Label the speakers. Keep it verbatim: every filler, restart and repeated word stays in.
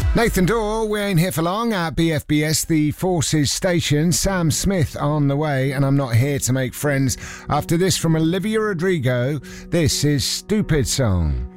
Speaker 1: Nathan Dorr, we ain't here for long at B F B S, the Forces Station. Sam Smith on the way, and I'm not here to make friends. After this from Olivia Rodrigo, this is Stupid Song.